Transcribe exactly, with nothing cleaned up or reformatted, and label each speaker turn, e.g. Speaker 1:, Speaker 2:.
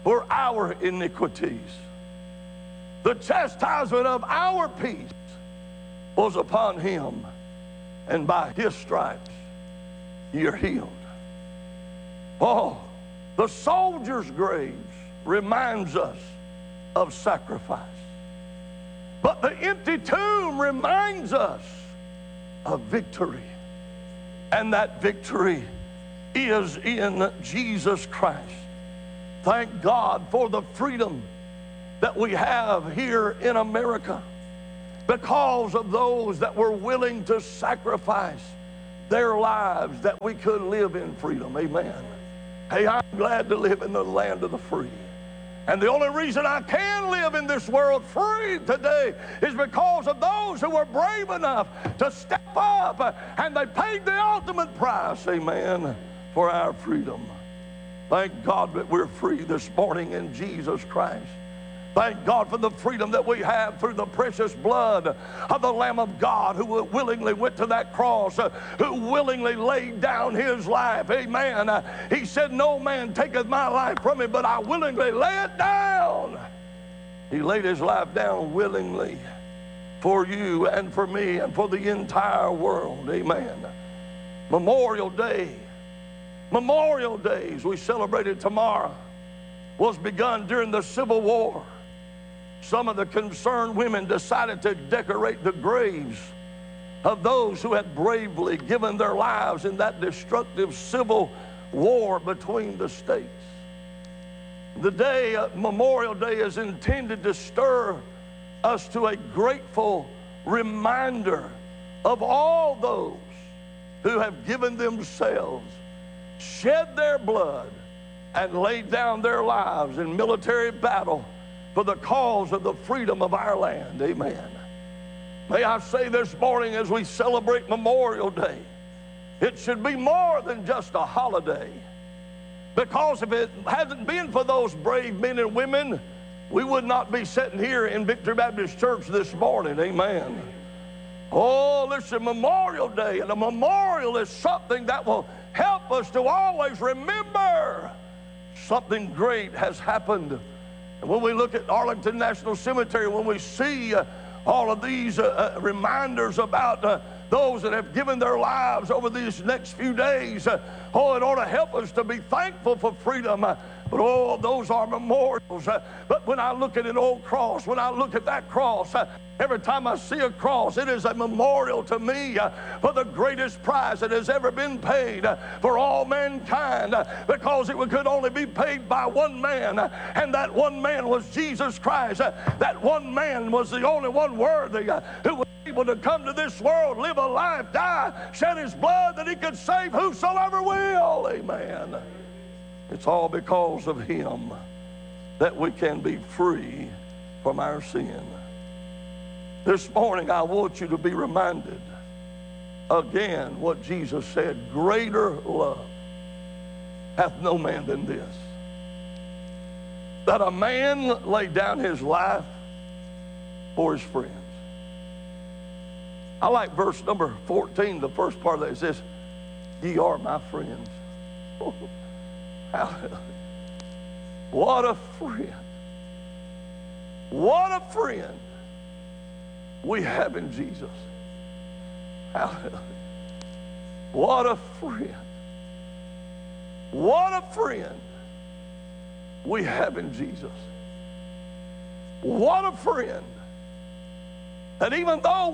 Speaker 1: for our iniquities. The chastisement of our peace was upon him, and by his stripes ye are healed. Oh, the soldier's graves reminds us of sacrifice. But the empty tomb reminds us of victory. And that victory is in Jesus Christ. Thank God for the freedom that we have here in America because of those that were willing to sacrifice their lives that we could live in freedom. Amen. Hey, I'm glad to live in the land of the free. And the only reason I can live in this world free today is because of those who were brave enough to step up and they paid the ultimate price, amen, for our freedom. Thank God that we're free this morning in Jesus Christ. Thank God for the freedom that we have through the precious blood of the Lamb of God who willingly went to that cross, uh, who willingly laid down his life. Amen. Uh, he said, no man taketh my life from me, but I willingly lay it down. He laid his life down willingly for you and for me and for the entire world. Amen. Memorial Day. Memorial Days we celebrated tomorrow was begun during the Civil War. Some of the concerned women decided to decorate the graves of those who had bravely given their lives in that destructive civil war between the states. The day, uh, Memorial Day, is intended to stir us to a grateful reminder of all those who have given themselves, shed their blood, and laid down their lives in military battle for the cause of the freedom of our land. Amen. May I say this morning as we celebrate Memorial Day, it should be more than just a holiday. Because if it hadn't been for those brave men and women, we would not be sitting here in Victory Baptist Church this morning. Amen. Oh, listen, Memorial Day, and a memorial is something that will help us to always remember something great has happened. And when we look at Arlington National Cemetery, when we see uh, all of these uh, uh, reminders about uh, those that have given their lives over these next few days, uh, oh, it ought to help us to be thankful for freedom. Uh, but oh, those are memorials. Uh, but when I look at an old cross, when I look at that cross, uh, every time I see a cross, it is a memorial to me uh, for the greatest price that has ever been paid uh, for all mankind, uh, because it could only be paid by one man, uh, and that one man was Jesus Christ. Uh, that one man was the only one worthy uh, who was able to come to this world, live a life, die, shed his blood that he could save whosoever will. Amen. It's all because of him that we can be free from our sin. This morning, I want you to be reminded again what Jesus said, greater love hath no man than this, that a man lay down his life for his friends. I like verse number fourteen, the first part of that. It says, ye are my friends. Oh, hallelujah. What a friend. What a friend we have in Jesus. Hallelujah. What a friend. What a friend we have in Jesus. What a friend that even though